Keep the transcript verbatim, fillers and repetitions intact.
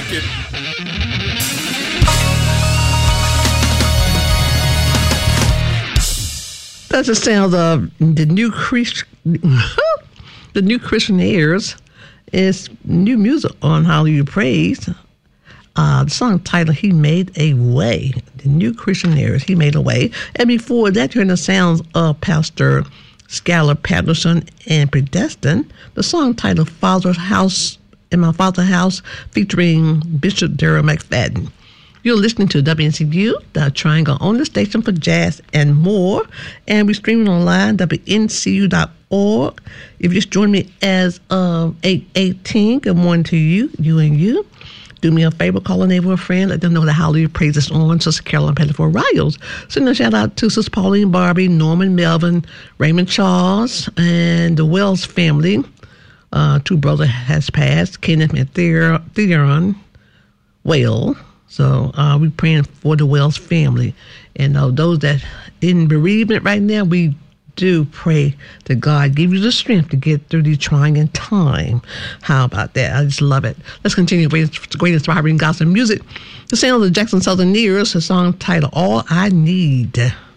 like it. That's the sound of the new Christ, the new Christianaires. Is new music on Hallelujah Praise. Uh, the song title, He Made a Way. The new Christianaires, He Made a Way. And before that, you're in the sounds of Pastor Skylar Patterson and Predestined. The song titled Father's House, in My Father's House, featuring Bishop Darrell McFadden. You're listening to W N C U, the Triangle on the station for jazz and more. And we're streaming online, W N C U dot org. If you just joined me as of eight eighteen, good morning to you, you and you. Do me a favor, call a neighbor or friend, let them know that Hallelujah Praise is on. Sister Carolyn Pettiford Riles. Send a shout out to Sister Pauline Barbie, Norman Melvin, Raymond Charles, and the Wells family. Uh, two brothers has passed, Kenneth and Theron, Theron Well. So uh, we're praying for the Wells family. And uh, those that in bereavement right now, we do pray that God give you the strength to get through these trying time. How about that? I just love it. Let's continue with great inspiring gospel music. The sound of the Jackson Southern Nears, a song titled All I Need.